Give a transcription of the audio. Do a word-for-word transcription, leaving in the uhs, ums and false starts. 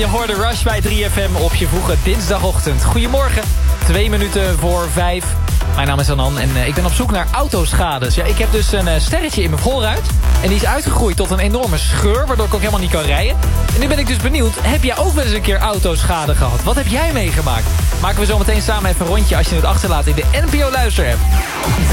je hoorde Rush bij drie F M op je vroege dinsdagochtend. Goedemorgen, twee minuten voor vijf. Mijn naam is Anan en uh, ik ben op zoek naar autoschades. Ja, ik heb dus een uh, sterretje in mijn voorruit. En die is uitgegroeid tot een enorme scheur, waardoor ik ook helemaal niet kan rijden. En nu ben ik dus benieuwd, heb jij ook wel eens een keer autoschade gehad? Wat heb jij meegemaakt? Maken we zo meteen samen even een rondje als je het achterlaat in de N P O Luister-app.